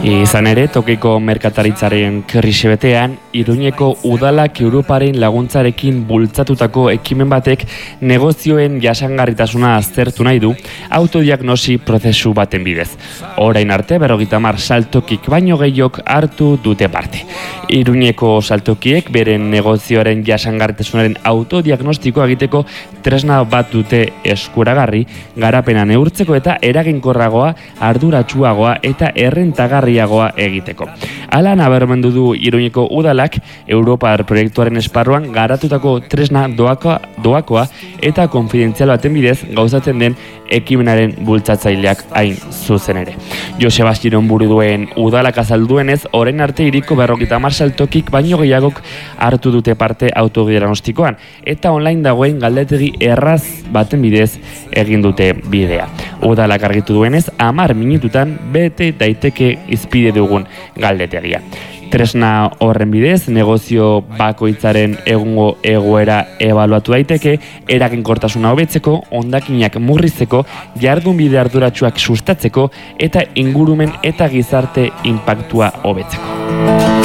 Izan ere, tokiko merkataritzaren krisi betean, Iruñeko udalak Europaren laguntzarekin bultzatutako ekimen batek negozioen jasangarritasuna aztertu nahi du autodiagnosi prozesu baten bidez. Orain arte 50 saltokik baino gehiok hartu dute parte. Iruñeko saltokiek beren negozioaren jasangarritasunaren autodiagnostikoa egiteko tresna bat dute eskuragarri, garapena neurtzeko eta eraginkorragoa, arduratsuagoa eta errentagarriagoa egiteko. Hala nabarmendu du Iruñeko udalak Europar proiektuaren esparruan garatutako tresna doakoa eta konfidentzial baten bidez gauzatzen den ekimenaren bultzatzaileak hain zuzen ere. Joseba Xiron buru duen udalak azalduenez, orain arte hiriko 50 saltokik baino gehiagok hartu dute parte autodiagnostikoan eta online dagoen galdetegi erraz baten bidez egin dute bidea. Udalak argitu duenez, 10 minututan bete daiteke izpide dugun galdetegia. Tresna horren bidez, negozio bakoitzaren egungo egoera ebaluatu daiteke, eraginkortasuna hobetzeko, hondakinak murrizteko, jardunbide arduratsuak sustatzeko eta ingurumen eta gizarte inpaktua hobetzeko.